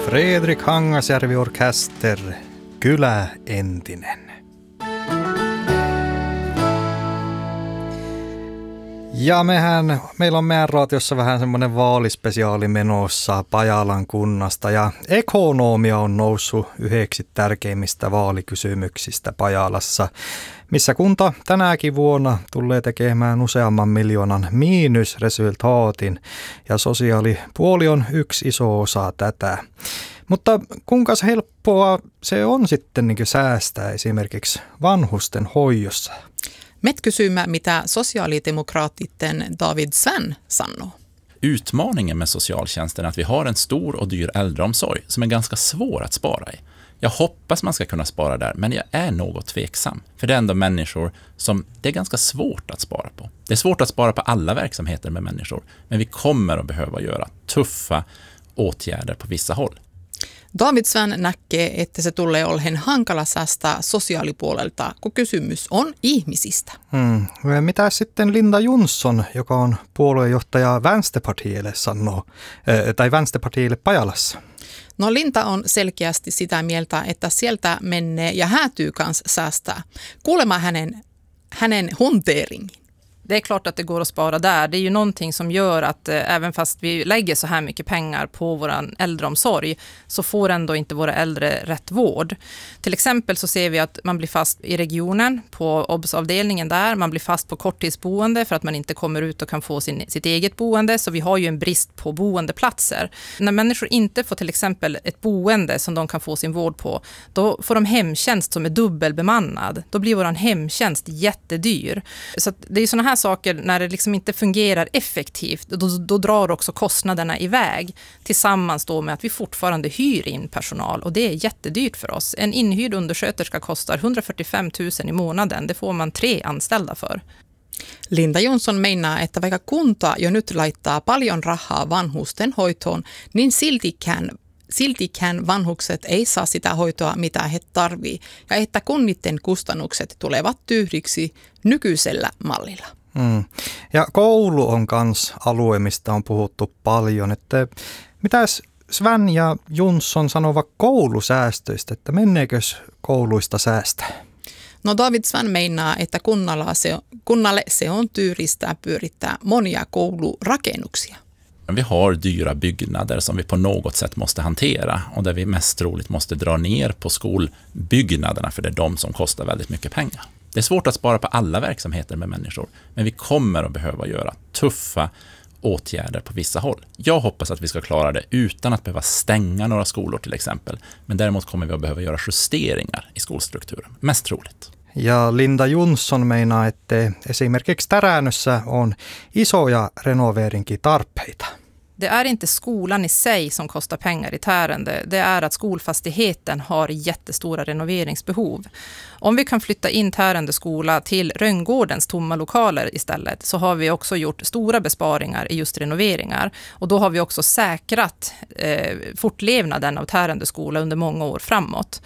Fredrik Hangasjärvi orkester, Kylä entinen. Ja meillä on meidän raatiossa vähän semmoinen vaalispesiaali menossa Pajalan kunnasta ja ekonomia on noussut yhdeksi tärkeimmistä vaalikysymyksistä Pajalassa, missä kunta tänäkin vuonna tulee tekemään useamman miljoonan miinusresultaatin ja sosiaalipuoli on yksi iso osa tätä. Mutta kuinka helppoa se on sitten niin säästää esimerkiksi vanhusten hoidossa? Me kysymme, mitä sosiaalidemokraattien David Sven sanoo. Utmaningen med socialtjänsten är att vi har en stor och dyr äldreomsorg som är ganska svår att spara i. Jag hoppas man ska kunna spara där, men jag är något tveksam. För det är ändå människor som det är ganska svårt att spara på. Det är svårt att spara på alla verksamheter med människor, men vi kommer att behöva göra tuffa åtgärder på vissa håll. David Sven näkee, että se tulee ollen hankala säästää sosiaalipuolelta, kun kysymys on ihmisistä. Mitä sitten Linda Jonsson, joka on puoluejohtaja Vänsterpartielle sanoo, tai Vänsterpartielle Pajalassa? No Linda on selkeästi sitä mieltä, että sieltä menee ja häätyy kanssa säästää. Kuulema hänen hunteringin. Det är klart att det går att spara där. Det är ju någonting som gör att även fast vi lägger så här mycket pengar på vår äldreomsorg så får ändå inte våra äldre rätt vård. Till exempel så ser vi att man blir fast i regionen på OBS-avdelningen där. Man blir fast på korttidsboende för att man inte kommer ut och kan få sitt eget boende. Så vi har ju en brist på boendeplatser. När människor inte får till exempel ett boende som de kan få sin vård på, då får de hemtjänst som är dubbelbemannad. Då blir vår hemtjänst jättedyr. Så att det är såna här saker, när det liksom inte fungerar effektivt, då drar också kostnaderna iväg tillsammans då med att vi fortfarande hyr in personal och det är jättedyrt för oss. En inhyrd undersköterska kostar 145 000 i månaden, det får man 3 anställda för. Linda Jonsson meinaa, että vaikka kunta jo nyt laittaa paljon rahaa vanhusten hoitoon, niin siltikään vanhukset ei saa sitä hoitoa, mitä he tarvii, ja että kunnitten kustannukset tulevat tyhjiksi nykyisellä mallilla. Ja koulu on kans alue, mistä on puhuttu paljon. Että mitäs Sven ja Jonsson sanovat koulusäästöistä, että menneekö kouluista säästää? No David Sven meinaa, että kunnalle se on tyylistä pyörittää monia koulurakennuksia. Vi har dyra byggnader som vi på något sätt måste hantera och där vi mest troligt måste dra ner på skolbyggnaderna för det är de som kostar väldigt mycket pengar. Det är svårt att spara på alla verksamheter med människor, men vi kommer att behöva göra tuffa åtgärder på vissa håll. Jag hoppas att vi ska klara det utan att behöva stänga några skolor till exempel, men däremot kommer vi att behöva göra justeringar i skolstrukturen, mest troligt. Ja Linda Jonsson meinaa, että esimerkiksi Täränössä on isoja renoveerinkin tarpeita. Det är inte skolan i sig som kostar pengar i Tärende. Det är att skolfastigheten har jättestora renoveringsbehov. Om vi kan flytta in Tärende skola till Rönngårdens tomma lokaler istället så har vi också gjort stora besparingar i just renoveringar. Och då har vi också säkrat fortlevnaden av Tärende skola under många år framåt.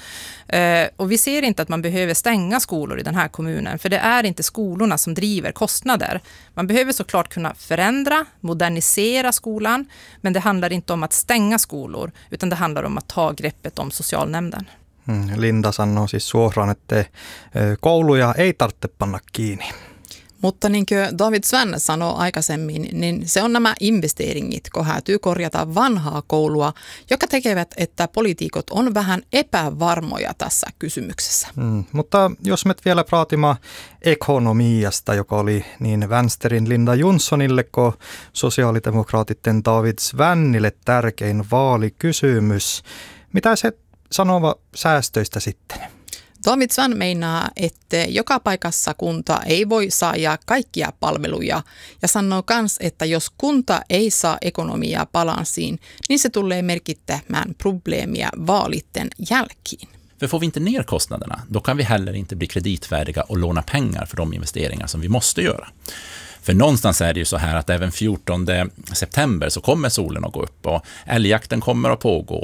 Och vi ser inte att man behöver stänga skolor i den här kommunen, för det är inte skolorna som driver kostnader. Man behöver såklart kunna förändra, modernisera skolan, men det handlar inte om att stänga skolor, utan det handlar om att ta greppet om socialnämnden. Linda sanoo siis suoraan, että kouluja ei tarvitse panna kiinni. Mutta niin kuin David Sven sanoi aikaisemmin, niin se on nämä investeeringit, kun häätyy korjata vanhaa koulua, joka tekevät, että poliitikot on vähän epävarmoja tässä kysymyksessä. Mutta jos me vielä praatimaan ekonomiasta, joka oli niin Vänsterin Linda Jonssonille kuin sosiaalidemokraatitten David Svenille tärkein vaalikysymys. Mitä se sanoo säästöistä sitten? David Sven meinaa, että joka paikassa kunta ei voi saada kaikkia palveluja ja sanoo kans, että jos kunta ei saa ekonomiaa balanssiin, niin se tulee merkittämään probleemia vaalitten jälkiin. För får vi inte ner kostnaderna, då kan vi heller inte bli kreditvärdiga och låna pengar för de investeringar som vi måste göra. För någonstans är det ju så här att även 14 september så kommer solen att gå upp och älgjakten kommer att pågå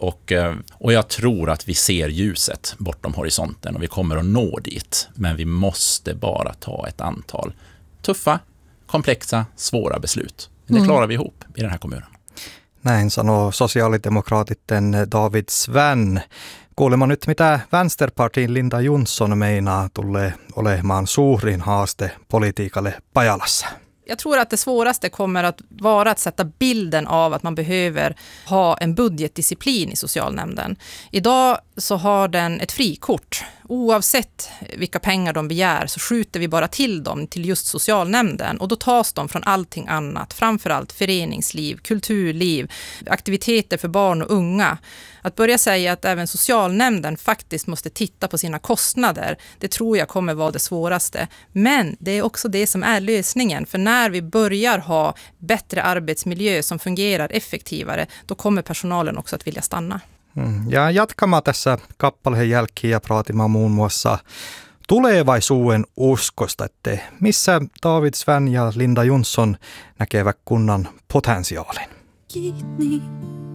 och jag tror att vi ser ljuset bortom horisonten och vi kommer att nå dit. Men vi måste bara ta ett antal tuffa, komplexa, svåra beslut. Det klarar vi ihop i den här kommunen. Näin sanoo sosiaalidemokraatitten David Svan. Kuulemma nyt, mitä Vänsterpartiin Linda Jonsson meinaa tulee olemaan suurin haaste politiikalle Pajalassa. Jag tror att det svåraste kommer att vara att sätta bilden av att man behöver ha en budgetdisciplin i socialnämnden. Idag så har den ett frikort. Oavsett vilka pengar de begär så skjuter vi bara till dem till just socialnämnden och då tas de från allting annat, framförallt föreningsliv, kulturliv, aktiviteter för barn och unga. Att börja säga att även socialnämnden faktiskt måste titta på sina kostnader, det tror jag kommer vara det svåraste. Men det är också det som är lösningen, för när vi börjar ha bättre arbetsmiljö som fungerar effektivare, då kommer personalen också att vilja stanna. Ja jatkamaan tässä kappaleen jälkeen ja praatimaan muun muassa tulevaisuuden uskosta, että missä David Svan ja Linda Jonsson näkevät kunnan potentiaalin. Kiitni